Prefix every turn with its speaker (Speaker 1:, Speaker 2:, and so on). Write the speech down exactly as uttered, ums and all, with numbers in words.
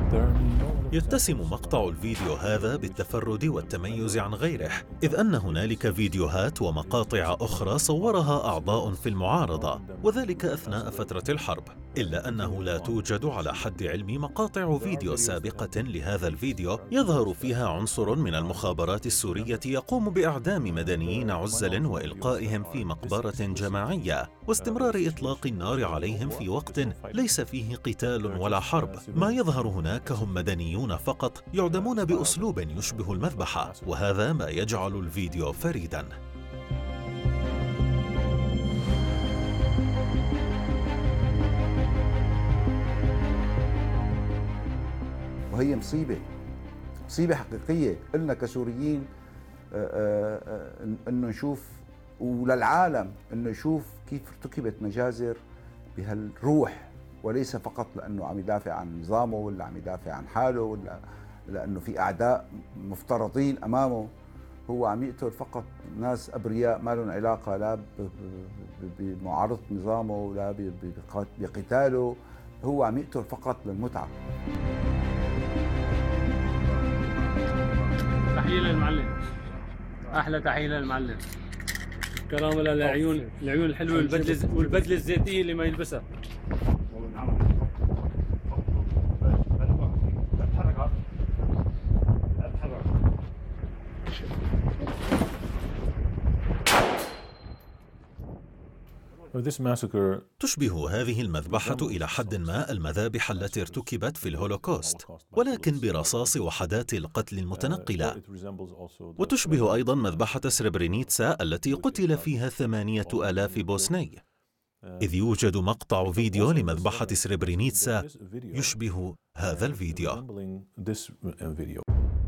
Speaker 1: يتسم مقطع الفيديو هذا بالتفرد والتميز عن غيره، إذ أن هنالك فيديوهات ومقاطع أخرى صورها أعضاء في المعارضة، وذلك أثناء فترة الحرب، إلا أنه لا توجد على حد علمي مقاطع فيديو سابقة لهذا الفيديو يظهر فيها عنصر من المخابرات السورية يقوم بإعدام مدنيين عزل وإلقائهم في مقبرة جماعية، واستمرار إطلاق النار عليهم في وقت ليس فيه قتال ولا حرب. ما يظهر هناك هم مدنيون فقط يعدمون بأسلوب يشبه المذبحة، وهذا ما يجعل الفيديو فريداً.
Speaker 2: وهي مصيبة مصيبة حقيقية لنا كسوريين، انه نشوف، وللعالم انه يشوف كيف ارتكبت مجازر بهالروح، وليس فقط لانه عم يدافع عن نظامه ولا عم يدافع عن حاله ولا لانه في اعداء مفترضين امامه. هو عم يقتل فقط ناس ابرياء ما لهم علاقه لا بمعارضه نظامه ولا بقتاله، هو عم يقتل فقط للمتعه.
Speaker 3: تحية للمعلم، أحلى تحية للمعلم. كرامة للعيون، العيون الحلوة والبدلة والبدلة الزيتية اللي ما يلبسها.
Speaker 1: تشبه هذه المذبحة إلى حد ما المذابح التي ارتكبت في الهولوكوست، ولكن برصاص وحدات القتل المتنقلة. وتشبه أيضا مذبحة سريبرينيتسا التي قتل فيها ثمانية آلاف بوسني، إذ يوجد مقطع فيديو لمذبحة سريبرينيتسا يشبه هذا الفيديو.